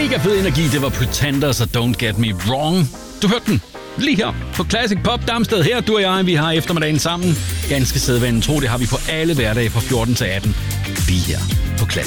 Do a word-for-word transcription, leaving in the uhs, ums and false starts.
Mega fed energi, det var Pretenders og Don't Get Me Wrong. Du hørte den lige her på Classic Pop Damsted. Her, du og jeg, vi har eftermiddagen sammen. Ganske sædvanen tro, det har vi på alle hverdage fra fjorten til atten. Lige her på Classic